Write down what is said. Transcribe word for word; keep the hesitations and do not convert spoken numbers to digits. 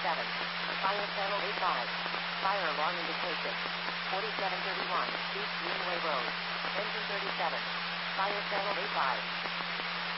thirty-seven. Fire channel eighty-five. Fire alarm indication. forty-seven thirty-one, East Greenway Road. Engine thirty-seven. Fire channel eighty-five.